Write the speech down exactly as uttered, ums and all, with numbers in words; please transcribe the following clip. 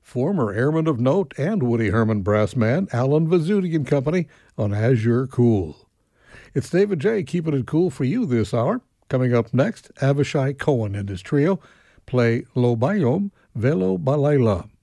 former airman of note and Woody Herman brass man Alan Vazzuti and Company on Azure Cool. It's David J. keeping it cool for you this hour. Coming up next, Avishai Cohen and his trio play Lo Bayom Velo Balayla.